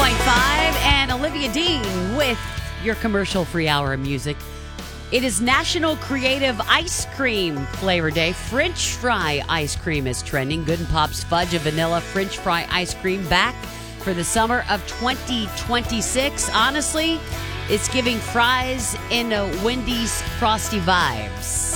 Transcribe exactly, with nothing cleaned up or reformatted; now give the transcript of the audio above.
point five, and Olivia Dean with your commercial-free hour of music. It is National Creative Ice Cream Flavor Day. French fry ice cream is trending. Good and Pop's Fudge and Vanilla French fry ice cream back for the summer of twenty twenty-six. Honestly, it's giving fries in a Wendy's Frosty vibes.